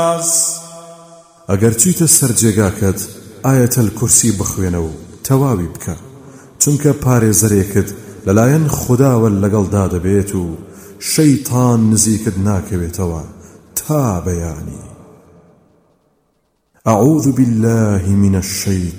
ئەگەر چیتە سەر جێگاکەت ئایەتەل کورسی بخوێنە و تەواوی بکە، چونکە پارێزەرێکت لەلایەن خوداوە لەگەڵدا دەبێت و شەیطان نزیکت ناکەوێتەوە تا بەیانی. أعوذ بالله من الشيطان